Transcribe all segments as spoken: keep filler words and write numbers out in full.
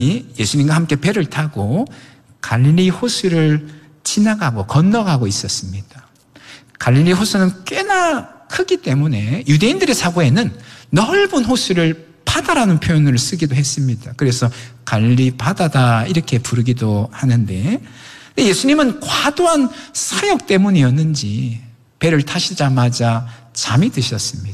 예수님과 함께 배를 타고 갈릴리 호수를 지나가고 건너가고 있었습니다. 갈릴리 호수는 꽤나 크기 때문에 유대인들의 사고에는 넓은 호수를 바다라는 표현을 쓰기도 했습니다. 그래서 갈릴리 바다다 이렇게 부르기도 하는데, 예수님은 과도한 사역 때문이었는지 배를 타시자마자 잠이 드셨습니다.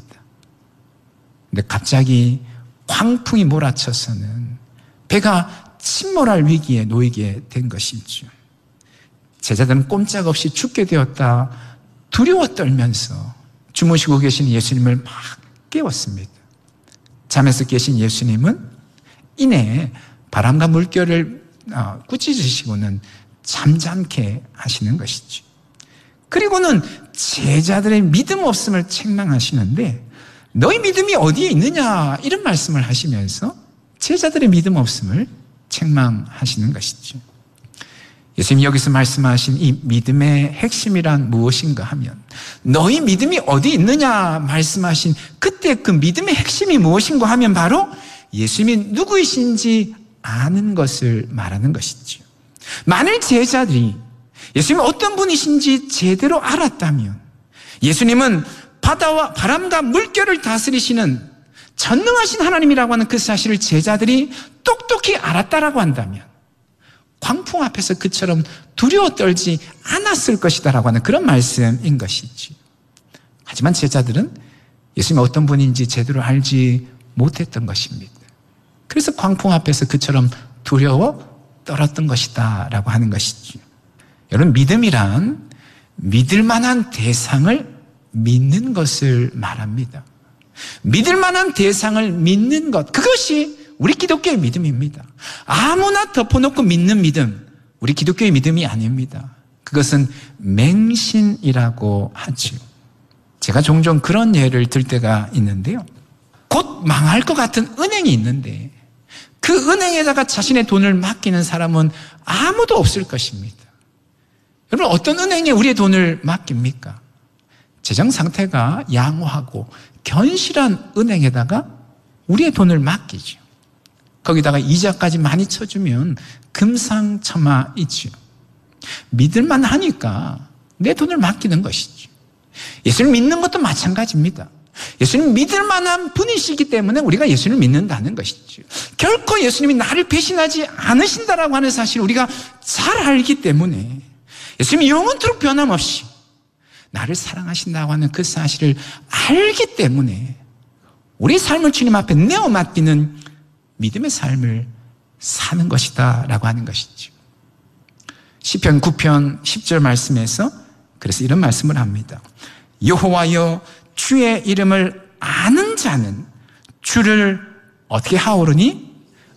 근데 갑자기 광풍이 몰아쳐서는 배가 침몰할 위기에 놓이게 된 것이죠. 제자들은 꼼짝없이 죽게 되었다 두려워 떨면서 주무시고 계신 예수님을 막 깨웠습니다. 잠에서 깨신 예수님은 이내 바람과 물결을 꾸짖으시고는 잠잠케 하시는 것이죠. 그리고는 제자들의 믿음 없음을 책망하시는데, 너희 믿음이 어디에 있느냐 이런 말씀을 하시면서 제자들의 믿음 없음을 책망하시는 것이죠. 예수님이 여기서 말씀하신 이 믿음의 핵심이란 무엇인가 하면, 너희 믿음이 어디 있느냐 말씀하신 그때 그 믿음의 핵심이 무엇인가 하면 바로 예수님이 누구이신지 아는 것을 말하는 것이죠. 만일 제자들이 예수님이 어떤 분이신지 제대로 알았다면, 예수님은 바다와 바람과 물결을 다스리시는 전능하신 하나님이라고 하는 그 사실을 제자들이 똑똑히 알았다라고 한다면 광풍 앞에서 그처럼 두려워 떨지 않았을 것이다라고 하는 그런 말씀인 것이지. 하지만 제자들은 예수님이 어떤 분인지 제대로 알지 못했던 것입니다. 그래서 광풍 앞에서 그처럼 두려워 떨었던 것이다 라고 하는 것이죠. 여러분, 믿음이란 믿을 만한 대상을 믿는 것을 말합니다. 믿을 만한 대상을 믿는 것, 그것이 우리 기독교의 믿음입니다. 아무나 덮어놓고 믿는 믿음, 우리 기독교의 믿음이 아닙니다. 그것은 맹신이라고 하죠. 제가 종종 그런 예를 들 때가 있는데요, 곧 망할 것 같은 은행이 있는데 그 은행에다가 자신의 돈을 맡기는 사람은 아무도 없을 것입니다. 여러분, 어떤 은행에 우리의 돈을 맡깁니까? 재정 상태가 양호하고 견실한 은행에다가 우리의 돈을 맡기죠. 거기다가 이자까지 많이 쳐주면 금상첨화이죠. 믿을만 하니까 내 돈을 맡기는 것이죠. 예수를 믿는 것도 마찬가지입니다. 예수님 믿을 만한 분이시기 때문에 우리가 예수님을 믿는다는 것이죠. 결코 예수님이 나를 배신하지 않으신다라고 하는 사실을 우리가 잘 알기 때문에, 예수님이 영원토록 변함없이 나를 사랑하신다고 하는 그 사실을 알기 때문에 우리 삶을 주님 앞에 내어 맡기는 믿음의 삶을 사는 것이다 라고 하는 것이죠. 시편 구 편 십 절 말씀에서 그래서 이런 말씀을 합니다. 여호와여, 주의 이름을 아는 자는 주를 어떻게 하오르니?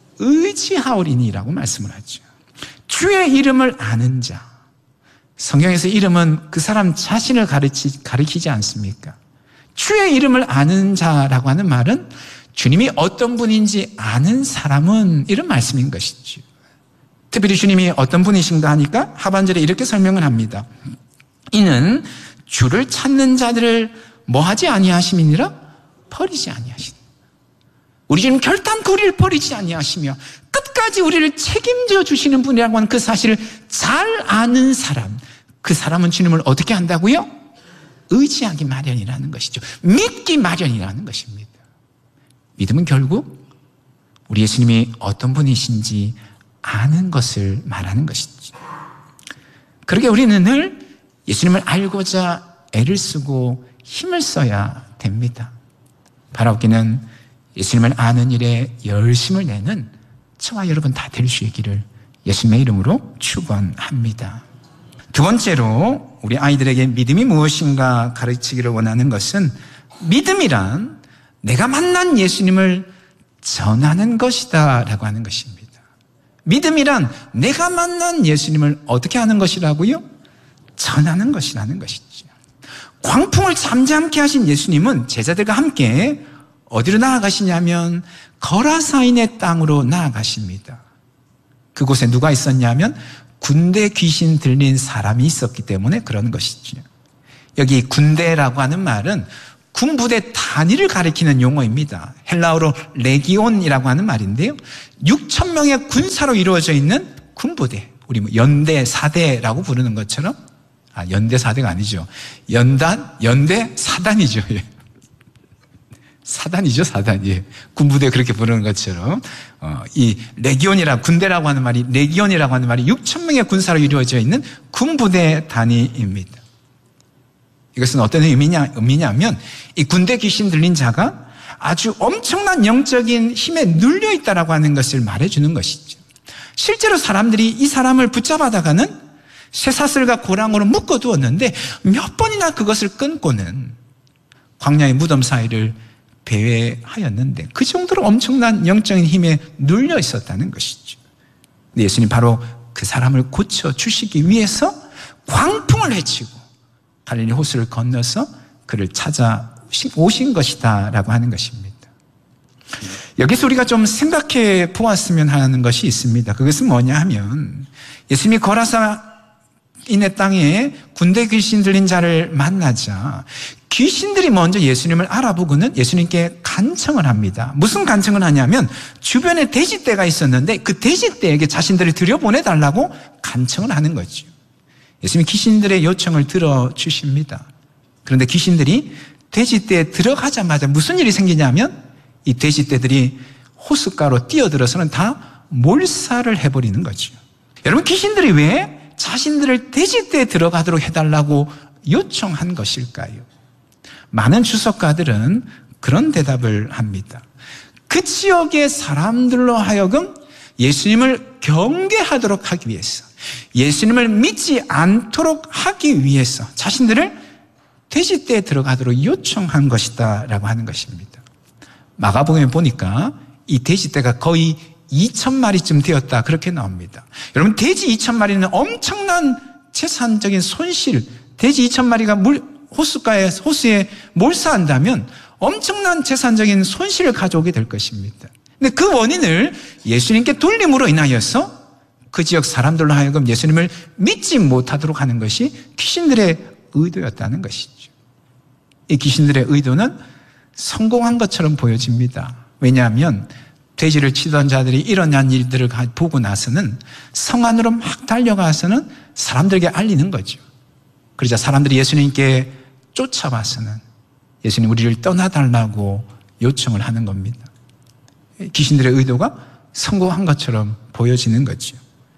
의지하오리니 라고 말씀을 하죠. 주의 이름을 아는 자, 성경에서 이름은 그 사람 자신을 가르치, 가리키지 않습니까? 주의 이름을 아는 자라고 하는 말은 주님이 어떤 분인지 아는 사람은, 이런 말씀인 것이죠. 특별히 주님이 어떤 분이신가 하니까 하반절에 이렇게 설명을 합니다. 이는 주를 찾는 자들을 뭐하지 아니하심이니라? 버리지 아니하시니. 우리 주님 결단코 우리를 버리지 아니하시며 끝까지 우리를 책임져 주시는 분이라고 하는 그 사실을 잘 아는 사람, 그 사람은 주님을 어떻게 한다고요? 의지하기 마련이라는 것이죠. 믿기 마련이라는 것입니다. 믿음은 결국 우리 예수님이 어떤 분이신지 아는 것을 말하는 것이죠. 그러게 우리는 늘 예수님을 알고자 애를 쓰고 힘을 써야 됩니다. 바라옵기는 예수님을 아는 일에 열심을 내는 저와 여러분 다 될 수 있기를 예수님의 이름으로 축원합니다. 두 번째로 우리 아이들에게 믿음이 무엇인가 가르치기를 원하는 것은, 믿음이란 내가 만난 예수님을 전하는 것이다 라고 하는 것입니다. 믿음이란 내가 만난 예수님을 어떻게 하는 것이라고요? 전하는 것이라는 것이죠. 광풍을 잠잠케 하신 예수님은 제자들과 함께 어디로 나아가시냐면 거라사인의 땅으로 나아가십니다. 그곳에 누가 있었냐면 군대 귀신 들린 사람이 있었기 때문에 그런 것이죠. 여기 군대라고 하는 말은 군부대 단위를 가리키는 용어입니다. 헬라어로 레기온이라고 하는 말인데요. 육천 명의 군사로 이루어져 있는 군부대. 우리 뭐 연대, 사대라고 부르는 것처럼, 아, 연대, 사대가 아니죠. 연단, 연대, 사단이죠. 예. 사단이죠, 사단. 예. 군부대 그렇게 부르는 것처럼, 어, 이 레기온이라, 군대라고 하는 말이, 레기온이라고 하는 말이 육천 명의 군사로 이루어져 있는 군부대 단위입니다. 이것은 어떤 의미냐, 의미냐면, 이 군대 귀신 들린 자가 아주 엄청난 영적인 힘에 눌려 있다라고 하는 것을 말해주는 것이죠. 실제로 사람들이 이 사람을 붙잡아다가는 쇠사슬과 고랑으로 묶어두었는데 몇 번이나 그것을 끊고는 광야의 무덤 사이를 배회하였는데 그 정도로 엄청난 영적인 힘에 눌려 있었다는 것이죠. 예수님 바로 그 사람을 고쳐주시기 위해서 광풍을 헤치고 갈릴리 호수를 건너서 그를 찾아오신 것이다 라고 하는 것입니다. 여기서 우리가 좀 생각해 보았으면 하는 것이 있습니다. 그것은 뭐냐 하면 예수님이 거라사인의 땅에 군대 귀신 들린 자를 만나자 귀신들이 먼저 예수님을 알아보고는 예수님께 간청을 합니다. 무슨 간청을 하냐면 주변에 돼지떼가 있었는데 그 돼지떼에게 자신들을 들여보내달라고 간청을 하는 거죠. 예수님이 귀신들의 요청을 들어주십니다. 그런데 귀신들이 돼지떼에 들어가자마자 무슨 일이 생기냐면 이 돼지떼들이 호숫가로 뛰어들어서는 다 몰살을 해버리는 거죠. 여러분, 귀신들이 왜 자신들을 돼지떼에 들어가도록 해달라고 요청한 것일까요? 많은 주석가들은 그런 대답을 합니다. 그 지역의 사람들로 하여금 예수님을 경계하도록 하기 위해서, 예수님을 믿지 않도록 하기 위해서 자신들을 돼지떼에 들어가도록 요청한 것이다 라고 하는 것입니다. 마가복음에 보니까 이 돼지떼가 거의 이천 마리쯤 되었다 그렇게 나옵니다. 여러분, 돼지 이천 마리는 엄청난 재산적인 손실, 돼지 이천 마리가 물, 호수가에, 호수에 몰사한다면 엄청난 재산적인 손실을 가져오게 될 것입니다. 근데 그 원인을 예수님께 돌림으로 인하여서 그 지역 사람들로 하여금 예수님을 믿지 못하도록 하는 것이 귀신들의 의도였다는 것이죠. 이 귀신들의 의도는 성공한 것처럼 보여집니다. 왜냐하면 돼지를 치던 자들이 일어난 일들을 보고 나서는 성 안으로 막 달려가서는 사람들에게 알리는 거죠. 그러자 사람들이 예수님께 쫓아와서는 예수님 우리를 떠나달라고 요청을 하는 겁니다. 귀신들의 의도가 성공한 것처럼 보여지는 거죠.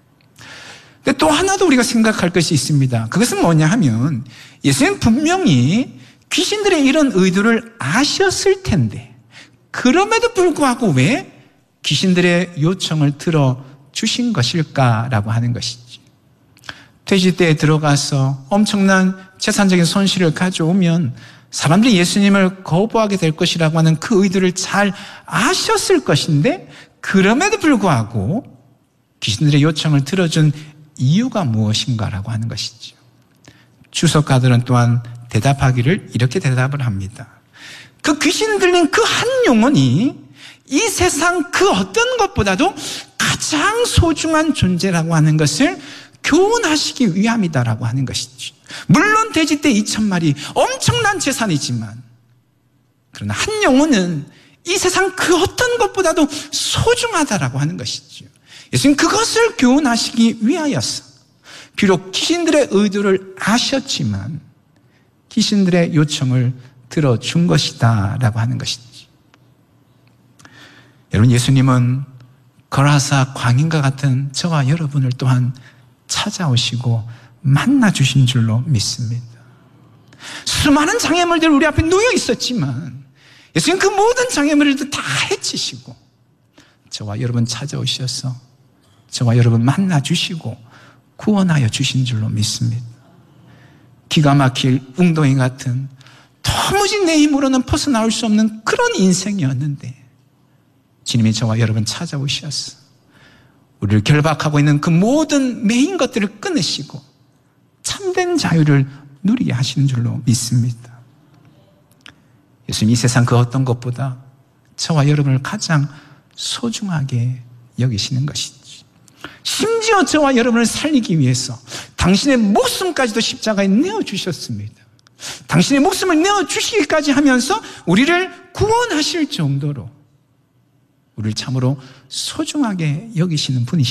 근데 또 하나도 우리가 생각할 것이 있습니다. 그것은 뭐냐 하면 예수님 분명히 귀신들의 이런 의도를 아셨을 텐데 그럼에도 불구하고 왜 귀신들의 요청을 들어주신 것일까라고 하는 것이지. 돼지떼에 들어가서 엄청난 재산적인 손실을 가져오면 사람들이 예수님을 거부하게 될 것이라고 하는 그 의도를 잘 아셨을 것인데 그럼에도 불구하고 귀신들의 요청을 들어준 이유가 무엇인가라고 하는 것이죠. 주석가들은 또한 대답하기를 이렇게 대답을 합니다. 그 귀신 들린 그 한 영혼이 이 세상 그 어떤 것보다도 가장 소중한 존재라고 하는 것을 교훈하시기 위함이다라고 하는 것이죠. 물론 돼지떼 이천 마리 엄청난 재산이지만 그러나 한 영혼은 이 세상 그 어떤 것보다도 소중하다라고 하는 것이죠. 예수님 그것을 교훈하시기 위하여서 비록 귀신들의 의도를 아셨지만 귀신들의 요청을 들어준 것이다 라고 하는 것이지. 여러분, 예수님은 거라사 광인과 같은 저와 여러분을 또한 찾아오시고 만나주신 줄로 믿습니다. 수많은 장애물들이 우리 앞에 놓여 있었지만 예수님 그 모든 장애물들도 다 해치시고 저와 여러분 찾아오셔서 저와 여러분 만나주시고 구원하여 주신 줄로 믿습니다. 기가 막힐 웅덩이 같은 도무지 내 힘으로는 벗어나올 수 없는 그런 인생이었는데 주님이 저와 여러분 찾아오셔서 우리를 결박하고 있는 그 모든 매인 것들을 끊으시고 참된 자유를 누리게 하시는 줄로 믿습니다. 예수님 이 세상 그 어떤 것보다 저와 여러분을 가장 소중하게 여기시는 것이지. 심지어 저와 여러분을 살리기 위해서 당신의 목숨까지도 십자가에 내어주셨습니다. 당신의 목숨을 내어주시기까지 하면서 우리를 구원하실 정도로 우리를 참으로 소중하게 여기시는 분이십니다.